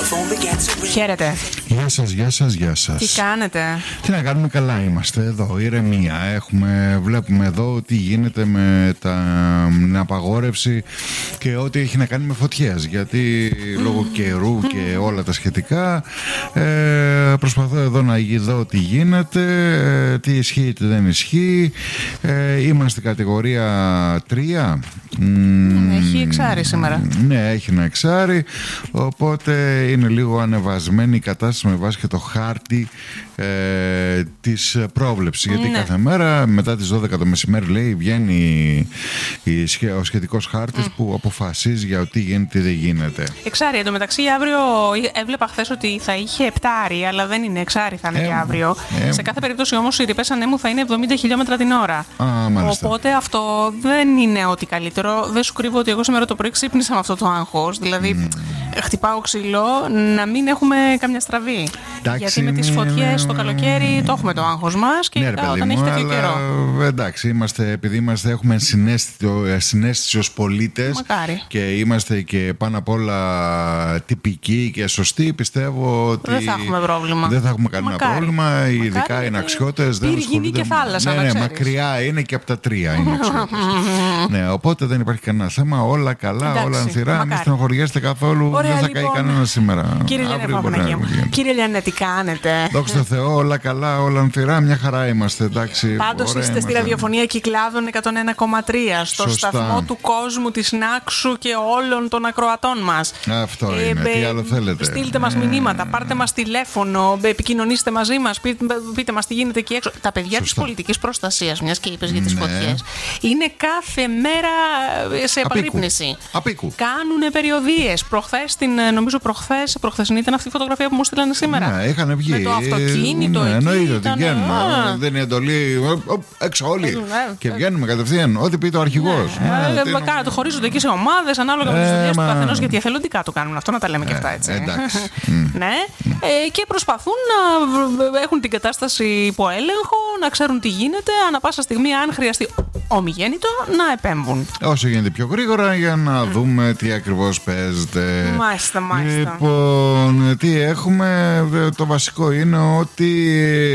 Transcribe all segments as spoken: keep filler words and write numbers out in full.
Χαίρετε. Γεια σας, γεια σας, γεια σας. Τι κάνετε? Τι να κάνουμε, καλά είμαστε εδώ, ηρεμία. Έχουμε, βλέπουμε εδώ τι γίνεται με τα, την απαγόρευση και ό,τι έχει να κάνει με φωτιές. Γιατί mm. λόγω καιρού και όλα τα σχετικά ε, προσπαθώ εδώ να δω τι γίνεται, ε, τι ισχύει, τι δεν ισχύει. Ε, είμαστε κατηγορία τρία. Mm, έχει εξάρι σήμερα. Ναι, έχει ένα εξάρι. Οπότε είναι λίγο ανεβασμένη η κατάσταση με βάση και το χάρτη ε, της πρόβλεψης. Γιατί ναι. κάθε μέρα μετά τις δώδεκα το μεσημέρι, λέει, βγαίνει η, ο σχετικός χάρτης mm. που αποφασίζει για τι γίνεται, τι δεν γίνεται. Εξάρι, εντωμεταξύ αύριο έβλεπα χθες ότι θα είχε επτάρι, αλλά δεν είναι εξάρι, θα είναι ε, και αύριο. Ε, Σε κάθε περίπτωση όμως οι ρηπές ανέμου θα είναι εβδομήντα χιλιόμετρα την ώρα. Α, οπότε αυτό δεν είναι ό,τι καλύτερο. Δεν σου κρύβω ότι εγώ σήμερα το πρωί ξύπνησα με αυτό το άγχος. Δηλαδή, mm. χτυπάω ξύλο να μην έχουμε καμιά στραβή. Εντάξει, γιατί με τις φωτιές το καλοκαίρι το έχουμε το άγχος μας και ναι, όταν μου, έχει τέτοιο καιρό. Εντάξει, είμαστε, επειδή είμαστε, έχουμε συναίσθηση ως πολίτες. Μακάρι. Και είμαστε και πάνω απ' όλα τυπικοί και σωστοί, πιστεύω ότι δεν θα έχουμε πρόβλημα. Δεν θα έχουμε κανένα Μακάρι. πρόβλημα. Μακάρι. Ειδικά οι αξιώτες δεν ασχολούνται. Και θάλασσα, ναι, ναι, μακριά είναι και από τα τρία είναι ναι, οπότε δεν υπάρχει κανένα θέμα. Όλα καλά, εντάξει, όλα ανθυρά. Μην στενοχωριέστε καθόλου. Ωραία, δεν θα λοιπόν, καεί κανένα σήμερα. Κύριε Λιανέ, κύριε Λιανέ, τι κάνετε? Δόξα τω Θεώ, όλα καλά, όλα ανθυρά. Μια χαρά είμαστε, εντάξει. Πάντως είστε είμαστε. Στη ραδιοφωνία Κυκλάδων εκατόν ένα κόμμα τρία, στο Σωστά. σταθμό του κόσμου, της Νάξου και όλων των ακροατών μας. Αυτό ε, είναι. Ε, τι άλλο θέλετε? Στείλτε ε, μας μηνύματα, πάρτε μας τηλέφωνο, επικοινωνήστε μαζί μας, πείτε, πείτε μας τι γίνεται εκεί έξω. Τα παιδιά της πολιτικής προστασίας, μιας και είπες ναι. για τις φωτιές, είναι κάθε μέρα σε επαγρύπνηση. Απίκου. Κάνουνε περιοδίες. Προχθές, την, νομίζω προχθές, προχθές ήταν αυτή η φωτογραφία που μου στείλανε σήμερα. Ναι, είχαν βγει. Με το αυτοκίνητο ναι, εκεί. Εννοείται ότι βγαίνουν. Δεν είναι εντολή. Έξω όλοι. Ναι, και βγαίνουμε κατευθείαν. Ό,τι πει το αρχηγός. Ναι, ναι, το χωρίζονται εκεί σε ομάδες ανάλογα με τις δουλειές του καθενός, γιατί εθελοντικά το κάνουν αυτό, να τα λέμε και αυτά έτσι. Εντάξει. Ναι. Και προσπαθούν να έχουν την κατάσταση υπό έλεγχο, να ξέρουν τι γίνεται, ανά πάσα στιγμή, αν χρειαστεί ομιγέννητο, να επέμβουν. Όσο γίνεται πιο γρήγορα για να mm. δούμε τι ακριβώς παίζεται. Μάλιστα, μάλιστα. Λοιπόν, τι έχουμε? Το βασικό είναι ότι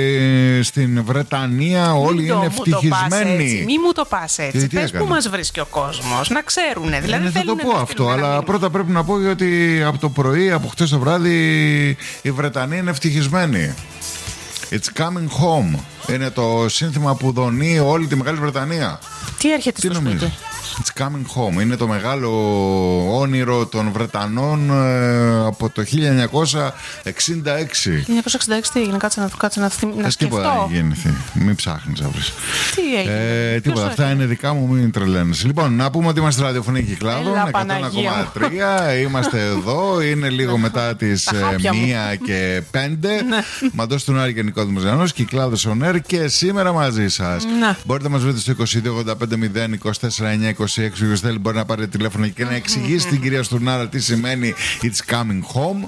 στην Βρετανία όλοι Μην είναι ευτυχισμένοι. Μη μου το πας έτσι. Πες που μας βρίσκει ο κόσμος, να ξέρουνε. Δηλαδή, ε, θα το πω αυτό, αλλά πρώτα πρέπει να πω ότι από το πρωί, από χτες το βράδυ, οι Βρετανοί είναι ευτυχισμένοι. It's coming home. Είναι το σύνθημα που δονεί όλη τη Μεγάλη Βρετανία. Τι έρχεται στο σπίτι? It's coming home. Είναι το μεγάλο όνειρο των Βρετανών ε, από το χίλια εννιακόσια εξήντα έξι. χίλια εννιακόσια εξήντα έξι τι έγινε? Κάτσε να, κάτσε να, θυμ, να σκεφτώ. Τίποτα δεν γεννηθεί. Μην ψάχνεις αύριο. Τι έγινε? Ε, τίποτα. Αυτά είναι δικά μου, μην τρελαίνεις. Λοιπόν, να πούμε ότι είμαστε ραδιοφωνία Κυκλάδων εκατόν ένα κόμμα τρία. Είμαστε εδώ. Είναι λίγο μετά τις μία και πέντε. Μαντός του Νάρη και Νικόδημος Γιαννός, Κυκλάδος on Air και σήμερα μαζί σας. Μπορείτε να μας βρείτε στο είκοσι δύο ογδόντα πέντε μηδέν είκοσι τέσσερα εννιά είκοσι έξι. Όποιος θέλει μπορεί να πάρει τηλέφωνο και να εξηγήσει την κυρία Στουρνάρα τι σημαίνει It's coming home.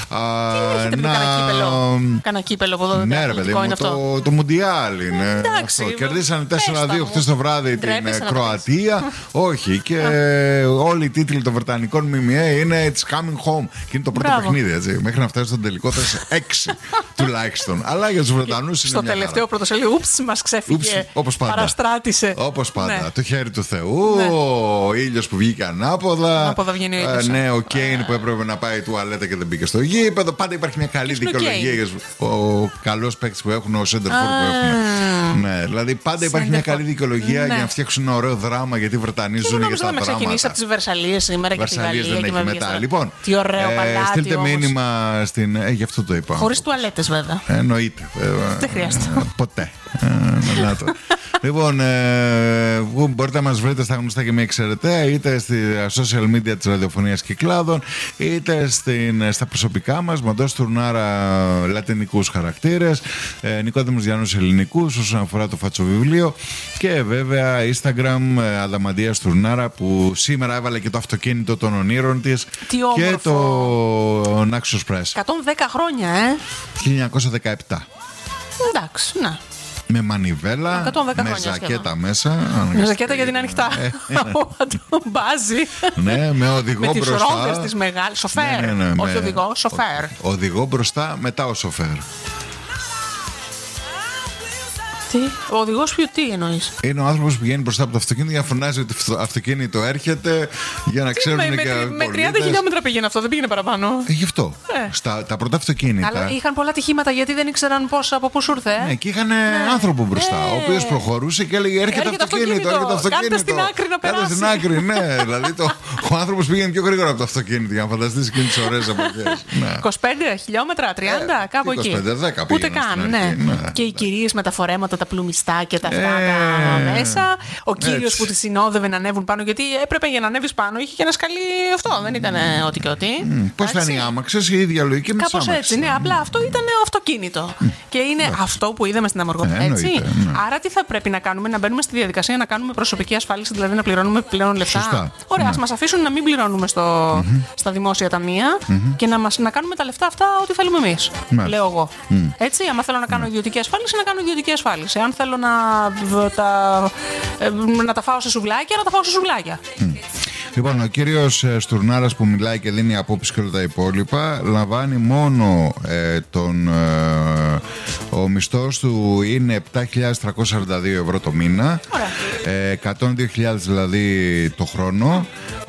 Τι έχετε πει, κανένα κύπελο? Κανένα κύπελο από εδώ? Ναι, ρε παιδί μου, το, το Μουντιάλ είναι. Εντάξει, κερδίσανε τέσσερα δύο χθες το βράδυ την Κροατία. Όχι, και όλοι οι τίτλοι των βρετανικών ΜΜΕ είναι It's coming home. Και είναι το πρώτο Μπράβο. παιχνίδι, έτσι. Μέχρι να φτάσει στον τελικό θες έξι τουλάχιστον. Αλλά για τους Βρετανούς είναι. Στο τελευταίο πρωτοσέλιδο, ούψ, μας ξέφυγε. Παραστράτησε. Όπως πάντα. Το χέρι του Θεού. Ο ήλιος που βγήκε ανάποδα. Ανάποδα βγαίνει ο ήλιος. Ναι, ο Κέιν που έπρεπε να πάει τουαλέτα και δεν μπήκε στο γήπεδο. Πάντα υπάρχει μια καλή δικαιολογία για ο καλός παίκτης που έχουν, ο Σέντερφορ που έχουν. Ναι, δηλαδή πάντα υπάρχει μια καλή δικαιολογία για να φτιάξουν ένα ωραίο δράμα, γιατί οι Βρετανοί ζουν για τα δράματα. Θα ξεκινήσει από τις Βερσαλίες σήμερα και τη Γαλλία. Δεν έχει μετά. Λοιπόν, τι ωραίο παλάτι. Στείλτε μήνυμα στην. Γι' αυτό το είπα. Χωρίς τουαλέτες βέβαια. Εννοείται. Δεν χρειάζεται. Ποτέ. Λοιπόν, ε, μπορείτε να μας βρείτε στα γνωστά και μη ξέρετε, είτε στα social media της ραδιοφωνίας Κυκλάδων, είτε στην, στα προσωπικά μας, Μαντός Τουρνάρα λατινικούς χαρακτήρες, ε, Νικόδημος Γιαννούς ελληνικούς όσον αφορά το φατσοβιβλίο, και βέβαια Instagram ε, Αδαμαντίας Τουρνάρα, που σήμερα έβαλε και το αυτοκίνητο των ονείρων της και το Naxos Press. εκατόν δέκα χρόνια, ε! χίλια εννιακόσια δεκαεπτά. Εντάξει, να. Με μανιβέλα, με ζακέτα μέσα. Με ζακέτα γιατί είναι ανοιχτά. Από το μπάζι. Ναι, με οδηγό μπροστά. Με τις ρόδες τις μεγάλες. Σοφέρ. Ναι, ναι, ναι, όχι με... οδηγό, σοφέρ. Ο, οδηγό μπροστά, μετά ο σοφέρ. Τι, ο οδηγός ποιου τι εννοείς? Είναι ο άνθρωπος που πηγαίνει μπροστά από το αυτοκίνητο για να φωνάζει ότι το αυτοκίνητο έρχεται, για να ξέρουν με, και με, με τριάντα χιλιόμετρα πήγαινε αυτό, δεν πήγαινε παραπάνω. Ε, γι' αυτό. Ε. Στα, τα πρώτα αυτοκίνητα. Αλλά είχαν πολλά ατυχήματα γιατί δεν ήξεραν πώς, από πού σου ήρθε. Ναι, και είχαν ναι. άνθρωπο μπροστά, ε. ο οποίος προχωρούσε και έλεγε έρχεται, έρχεται αυτοκίνητο, έρχεται αυτοκίνητο. Κάντε στην άκρη να περάσει. Κάντε στην άκρη, ναι. Δηλαδή το, ο άνθρωπος πήγαινε πιο γρήγορα από το αυτοκίνητο, για να φανταστείς εκείνες τις ωραίες εποχές. είκοσι πέντε χιλιόμετρα, τριάντα, ε, κάπου εκεί. είκοσι πέντε δέκα ούτε καν, ναι. Και οι κυρίες με τα φορέματα, τα πλουμιστάκια, τα αυτά τα μέσα. Ο κύριος που τη συνόδευε να ανέβουν πάνω, γιατί έπρεπε για να ανέβεις πάνω, είχε και ένα σκαλί αυτό. Δεν ήταν ό,τι και ό,τι. Πώς ήταν οι άμαξες, η ίδια λογική με τις άμαξες. Κάπως έτσι, ναι. Απλά αυτό ήταν αυτοκίνητο. Και είναι αυτό που είδαμε στην Αμοργό. Έτσι. Άρα τι θα πρέπει να κάνουμε? Να μπαίνουμε στη διαδικασία να κάνουμε προσωπική ασφάλιση, δηλαδή να πληρώνουμε πλέον λεφτά. Ωραία, ας μας αφήσουν να μην πληρώνουμε στα δημόσια ταμεία και να κάνουμε τα λεφτά αυτά ό,τι θέλουμε εμείς. Λέω εγώ. Έτσι, άμα θέλω να κάνω ιδιωτική ασφάλιση, να κάνω ιδιωτική ασφάλιση. Αν θέλω να τα, να τα φάω σε σουβλάκια, να τα φάω σε σουβλάκια. Mm. Λοιπόν, ο κύριος Στουρνάρας που μιλάει και δίνει απόψεις και όλα τα υπόλοιπα, λαμβάνει μόνο ε, τον... Ε, ο μισθός του είναι επτά χιλιάδες τριακόσια σαράντα δύο ευρώ το μήνα. Ε, εκατόν δύο χιλιάδες δηλαδή το χρόνο.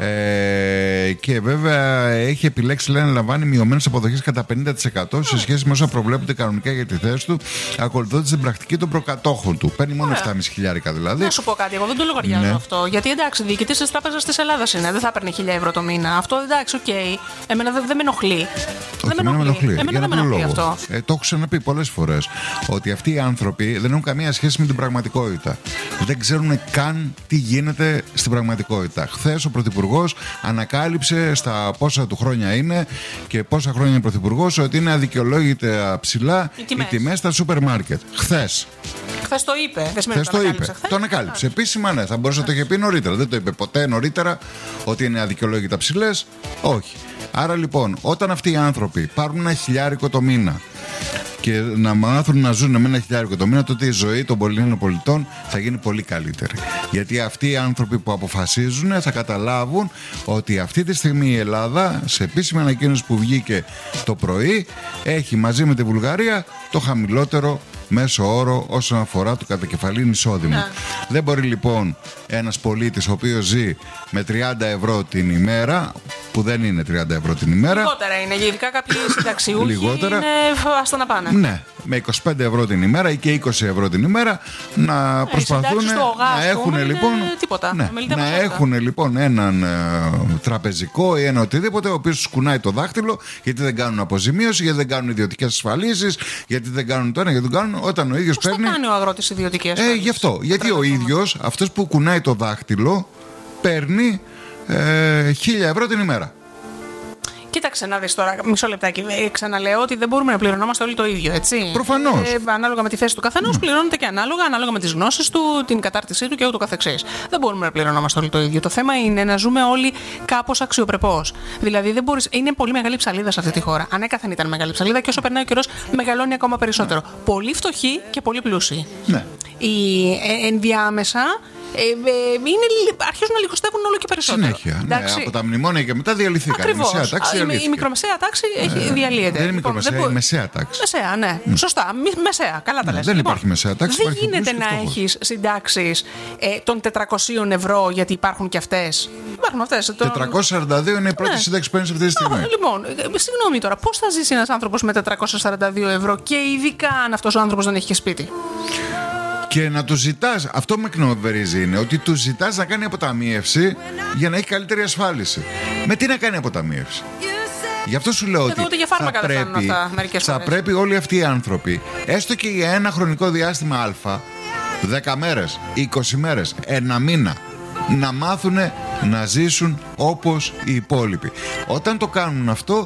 Ε, και βέβαια έχει επιλέξει, λέει, να λαμβάνει μειωμένες αποδοχές κατά πενήντα τοις εκατό σε σχέση με όσα προβλέπονται κανονικά για τη θέση του, ακολουθώντας την πρακτική των προκατόχων του. Παίρνει μόνο επτά χιλιάδες πεντακόσια χιλιάρικα δηλαδή. Να σου πω κάτι, εγώ δεν το λογαριάζω ναι. αυτό. Γιατί εντάξει, διοικητής της Τράπεζας της Ελλάδας είναι, δεν θα παίρνει χίλια ευρώ το μήνα. Αυτό εντάξει, οκ. Okay. Εμένα δεν δε με ενοχλεί. Όχι, δεν με ενοχλεί. Εμένα δεν με ενοχλεί αυτό. Ε, το έχω ξαναπεί πολλές φορές ότι αυτοί οι άνθρωποι δεν έχουν καμία σχέση με την πραγματικότητα. Δεν ξέρουν καν τι γίνεται στην πραγματικότητα. Χθες ο Πρωθυπουργός ανακάλυψε στα πόσα του χρόνια είναι και πόσα χρόνια είναι Πρωθυπουργός ότι είναι αδικαιολόγητα ψηλά οι τιμές, οι τιμές στα σούπερ μάρκετ. Χθες. Χθες το είπε. Δεν Χθες το, το είπε. Χθες. Το ανακάλυψε. Επίσημα, ναι, θα μπορούσε να το είχε πει νωρίτερα. Δεν το είπε ποτέ νωρίτερα ότι είναι αδικαιολόγητα ψηλές. Όχι. Άρα λοιπόν, όταν αυτοί οι άνθρωποι πάρουν ένα χιλιάρικο το μήνα και να μάθουν να ζουν με ένα χιλιάρικο το μήνα, τότε η ζωή των Ελλήνων πολιτών θα γίνει πολύ καλύτερη. Γιατί αυτοί οι άνθρωποι που αποφασίζουν θα καταλάβουν ότι αυτή τη στιγμή η Ελλάδα, σε επίσημη ανακοίνωση που βγήκε το πρωί, έχει μαζί με τη Βουλγαρία το χαμηλότερο μέσο όρο όσον αφορά το κατακεφαλήν εισόδημα. Ναι. Δεν μπορεί λοιπόν ένας πολίτης ο οποίος ζει με τριάντα ευρώ την ημέρα, που δεν είναι τριάντα ευρώ την ημέρα. Λιγότερα είναι, ειδικά κάποιοι συνταξιούχοι είναι άστα να πάνε. Ναι, με είκοσι πέντε ευρώ την ημέρα ή και είκοσι ευρώ την ημέρα να ε, προσπαθούν να έχουν λοιπόν, τίποτα, ναι, να έχουν λοιπόν έναν ε, τραπεζικό ή ένα οτιδήποτε ο οποίος τους κουνάει το δάχτυλο, γιατί δεν κάνουν αποζημίωση, γιατί δεν κάνουν ιδιωτικές ασφαλίσεις, γιατί δεν κάνουν το ένα, γιατί δεν κάνουν, όταν ο ίδιος παίρνει. Πώς θα κάνει ο αγρότης ιδιωτικές ασφαλίσεις? Ε, γι' αυτό, γιατί ο ίδιος, αυτός που κουνάει το δάχτυλο, παίρνει ε, χίλια ευρώ την ημέρα. Κοίταξε να δεις τώρα, μισό λεπτάκι. Ξαναλέω ότι δεν μπορούμε να πληρωνόμαστε όλοι το ίδιο, έτσι. Προφανώς. Ε, ανάλογα με τη θέση του καθενός, mm. πληρώνεται και ανάλογα, ανάλογα με τις γνώσεις του, την κατάρτισή του και ούτω καθεξής. Δεν μπορούμε να πληρωνόμαστε όλοι το ίδιο. Το θέμα είναι να ζούμε όλοι κάπως αξιοπρεπώς. Δηλαδή, δεν μπορείς... είναι πολύ μεγάλη ψαλίδα σε αυτή τη χώρα. Ανέκαθεν ήταν μεγάλη ψαλίδα και όσο περνάει ο καιρός μεγαλώνει ακόμα περισσότερο. Mm. Πολύ φτωχοί και πολύ πλούσιοι. Ναι. Οι ε, ενδιάμεσα. Ε, ε, είναι, αρχίζουν να λιγοστεύουν όλο και περισσότερο. Συνέχεια. Ναι, από τα μνημόνια και μετά διαλυθήκαν. Ακριβώς. Η, μεσαία τάξη η, η μικρομεσαία τάξη έχει, ε, διαλύεται. Δεν είναι λοιπόν, μικρομεσαία, δεν... η μεσαία τάξη. Μεσαία, ναι. Mm. Σωστά. Μεσαία. Καλά τα ναι, λες. Δεν λοιπόν, υπάρχει μεσαία τάξη. Δεν γίνεται να έχεις συντάξεις ε, των τετρακόσια ευρώ, γιατί υπάρχουν και αυτές. Υπάρχουν αυτές. Τον... τετρακόσια σαράντα δύο είναι η πρώτη ναι. σύνταξη που παίρνει αυτή τη στιγμή. Α, λοιπόν, ε, συγγνώμη τώρα, πώς θα ζήσει ένας άνθρωπος με τετρακόσια σαράντα δύο ευρώ και ειδικά αν αυτός ο άνθρωπος δεν έχει και σπίτι? Και να του ζητάς, αυτό με εκνοβερίζει είναι ότι του ζητάς να κάνει αποταμίευση για να έχει καλύτερη ασφάλιση. Με τι να κάνει αποταμίευση? Γι' αυτό σου λέω ότι θα, πρέπει, θα πρέπει όλοι αυτοί οι άνθρωποι, έστω και για ένα χρονικό διάστημα α, δέκα μέρες, είκοσι μέρες, ένα μήνα, να μάθουν να ζήσουν όπως οι υπόλοιποι. Όταν το κάνουν αυτό,